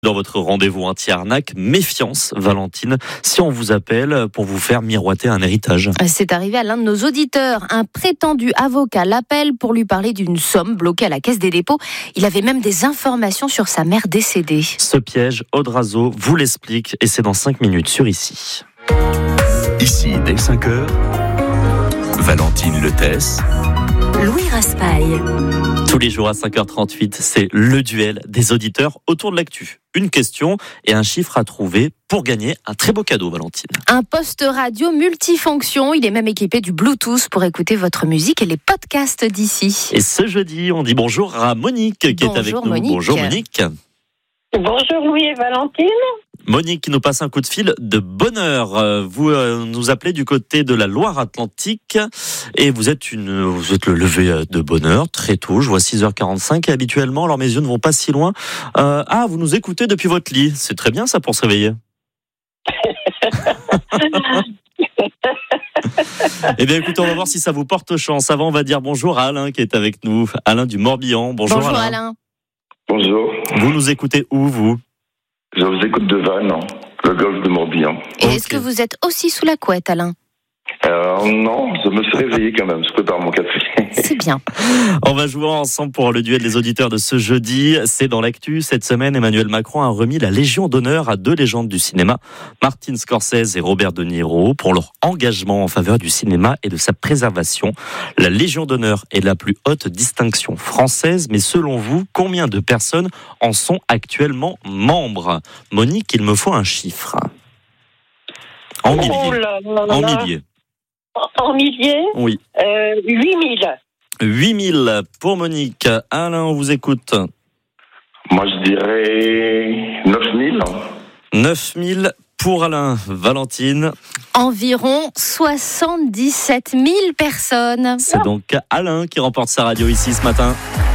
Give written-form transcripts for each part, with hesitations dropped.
Dans votre rendez-vous anti-arnaque, méfiance, Valentine, si on vous appelle pour vous faire miroiter un héritage. C'est arrivé à l'un de nos auditeurs. Un prétendu avocat l'appelle pour lui parler d'une somme bloquée à la Caisse des dépôts. Il avait même des informations sur sa mère décédée. Ce piège, Audrazo vous l'explique et c'est dans 5 minutes sur Ici. Ici, dès 5h, Valentine Letès, Louis Raspail. Tous les jours à 5h38, c'est le duel des auditeurs autour de l'actu. Une question et un chiffre à trouver pour gagner un très beau cadeau, Valentine. Un poste radio multifonction. Il est même équipé du Bluetooth pour écouter votre musique et les podcasts d'ici. Et ce jeudi, on dit bonjour à Monique qui est avec nous. Monique. Bonjour Monique. Bonjour Louis et Valentine. Monique qui nous passe un coup de fil de bonheur. Vous nous appelez du côté de la Loire-Atlantique et vous êtes le lever de bonheur très tôt. Je vois 6h45 et habituellement, alors mes yeux ne vont pas si loin. Vous nous écoutez depuis votre lit. C'est très bien ça pour se réveiller. Eh bien écoutez, on va voir si ça vous porte chance. Avant, on va dire bonjour à Alain qui est avec nous. Alain du Morbihan. Bonjour Alain. Bonjour. Vous nous écoutez où, vous ? Je vous écoute de Vannes, le golfe de Morbihan. Et Est-ce que vous êtes aussi sous la couette, Alain ? Non, je me suis réveillé quand même, je prépare mon café. C'est bien. On va jouer ensemble pour le duel des auditeurs de ce jeudi. C'est dans l'actu. Cette semaine, Emmanuel Macron a remis la Légion d'honneur à 2 légendes du cinéma, Martin Scorsese et Robert De Niro, pour leur engagement en faveur du cinéma et de sa préservation. La Légion d'honneur est la plus haute distinction française, mais selon vous, combien de personnes en sont actuellement membres ? Monique, il me faut un chiffre. En milliers. Oh là là là. En milliers. En milliers ? Oui. 8000. 8000 pour Monique. Alain, on vous écoute. Moi, je dirais 9000. 9000 pour Alain. Valentine. Environ 77 000 personnes. C'est donc Alain qui remporte sa radio ici ce matin.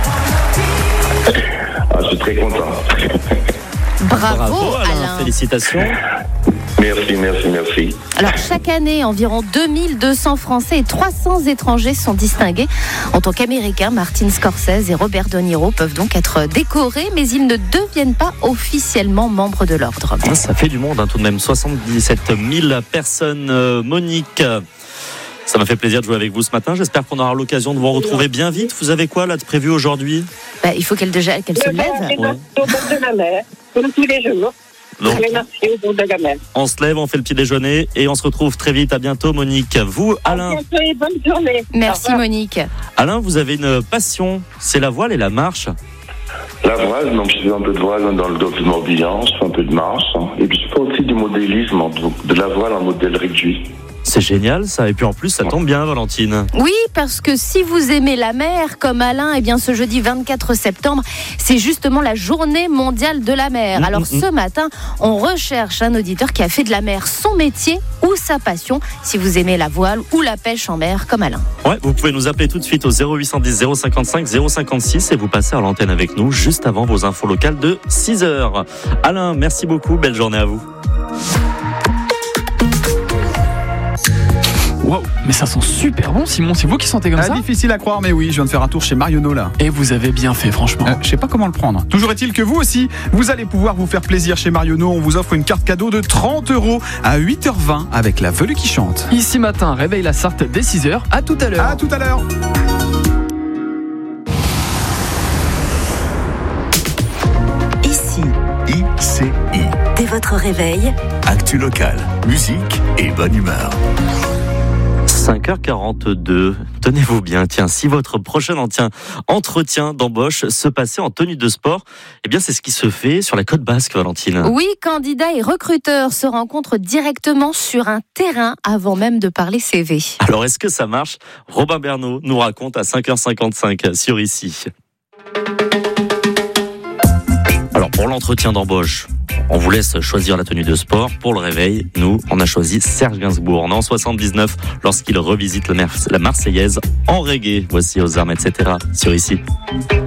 Je suis très content. Bravo Alain. Félicitations. Merci. Alors chaque année, environ 2200 Français et 300 étrangers sont distingués. En tant qu'Américains, Martin Scorsese et Robert De Niro peuvent donc être décorés, mais ils ne deviennent pas officiellement membres de l'ordre. Ça fait du monde, tout de même. 77 000 personnes. Monique, ça m'a fait plaisir de jouer avec vous ce matin. J'espère qu'on aura l'occasion de vous retrouver bien vite. Vous avez quoi là de prévu aujourd'hui ? Il faut qu'elle se lève. Au bord de la mer, comme tous les jours. Donc, Merci au bord de la mer. on se lève, on fait le petit déjeuner et on se retrouve très vite. À bientôt, Monique. Vous, Alain. À bientôt et bonne journée. Merci Monique. Alain, vous avez une passion, c'est la voile et la marche. La voile, donc je fais un peu de voile dans le golfe de Morbihan, je fais un peu de marche. Et puis je fais aussi du modélisme, donc de la voile en modèle réduit. C'est génial ça, et puis en plus ça tombe bien, Valentine. Oui, parce que si vous aimez la mer comme Alain, eh bien ce jeudi 24 septembre, c'est justement la journée mondiale de la mer. Alors ce matin, on recherche un auditeur qui a fait de la mer son métier ou sa passion, si vous aimez la voile ou la pêche en mer comme Alain. Ouais, vous pouvez nous appeler tout de suite au 0810 055 056 et vous passez à l'antenne avec nous juste avant vos infos locales de 6h. Alain, merci beaucoup, belle journée à vous. Wow, mais ça sent super bon, Simon. C'est vous qui sentez comme ça ? Difficile à croire, mais oui, je viens de faire un tour chez Marionneau là. Et vous avez bien fait, franchement. Je sais pas comment le prendre. Toujours est-il que vous aussi, vous allez pouvoir vous faire plaisir chez Marionneau. On vous offre une carte cadeau de 30 € à 8h20 avec la velue qui chante. Ici matin, réveille la Sarthe dès 6h. À tout à l'heure. À tout à l'heure. Ici, ICI. dès votre réveil, Actu locale, musique et bonne humeur. 5h42, tenez-vous bien, tiens, si votre prochain entretien d'embauche se passait en tenue de sport, eh bien c'est ce qui se fait sur la côte basque, Valentine. Oui, candidats et recruteurs se rencontrent directement sur un terrain avant même de parler CV. Alors est-ce que ça marche ? Robin Bernot nous raconte à 5h55 sur Ici. Alors pour l'entretien d'embauche, on vous laisse choisir la tenue de sport. Pour le réveil, nous, on a choisi Serge Gainsbourg en 79 lorsqu'il revisite la Marseillaise en reggae. Voici aux armes, etc. sur Ici.